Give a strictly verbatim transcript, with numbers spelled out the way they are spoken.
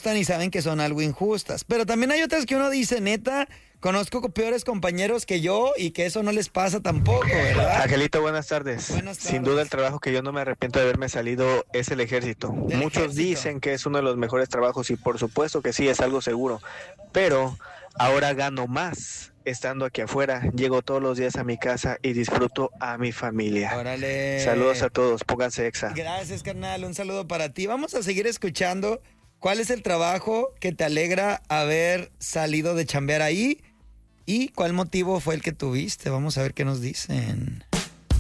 gustan y saben que son algo injustas. Pero también hay otras que uno dice, neta, conozco peores compañeros que yo y que eso no les pasa tampoco, ¿verdad? Angelito, buenas tardes. Buenas tardes. Sin duda el trabajo que yo no me arrepiento de haberme salido es el ejército. Del Muchos ejército. dicen que es uno de los mejores trabajos y por supuesto que sí, es algo seguro. Pero ahora gano más estando aquí afuera. Llego todos los días a mi casa y disfruto a mi familia. Órale. Saludos a todos, pónganse exa. Gracias, carnal. Un saludo para ti. Vamos a seguir escuchando cuál es el trabajo que te alegra haber salido de chambear ahí y cuál motivo fue el que tuviste. Vamos a ver qué nos dicen.